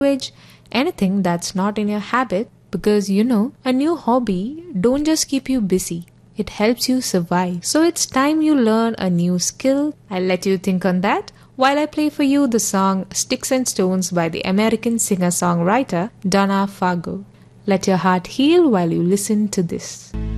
language, anything that's not in your habit, because a new hobby don't just keep you busy. It helps you survive. So it's time you learn a new skill. I'll let you think on that while I play for you the song Sticks and Stones by the American singer-songwriter Donna Fargo. Let your heart heal while you listen to this.